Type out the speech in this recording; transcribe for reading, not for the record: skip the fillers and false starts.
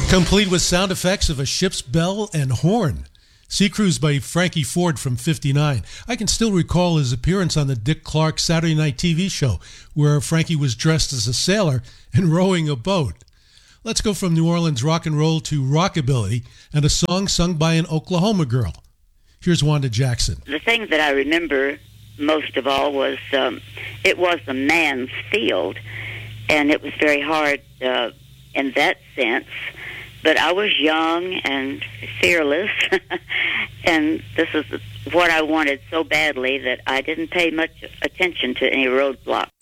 Complete with sound effects of a ship's bell and horn. Sea Cruise by Frankie Ford from 59. I can still recall his appearance on the Dick Clark Saturday Night TV show, where Frankie was dressed as a sailor and rowing a boat. Let's go from New Orleans rock and roll to rockabilly and a song sung by an Oklahoma girl. Here's Wanda Jackson. The thing that I remember most of all was it was a man's field, and it was very hard in that sense. But I was young and fearless, and this is what I wanted so badly that I didn't pay much attention to any roadblocks.